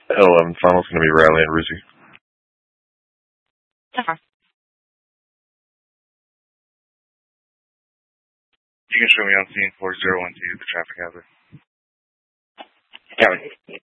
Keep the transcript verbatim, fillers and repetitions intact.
L eleven final is going to be Riley and Ruzi. Okay. You can show me on scene four zero one two, the traffic hazard. Kevin.